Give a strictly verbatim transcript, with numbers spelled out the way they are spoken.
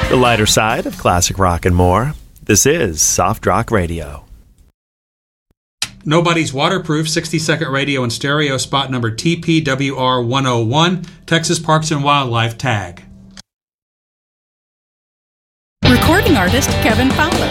The lighter side of classic rock and more. This is Soft Rock Radio. Nobody's Waterproof, sixty second radio and stereo, spot number T P W R one oh one, Texas Parks and Wildlife tag. Recording artist Kevin Fowler.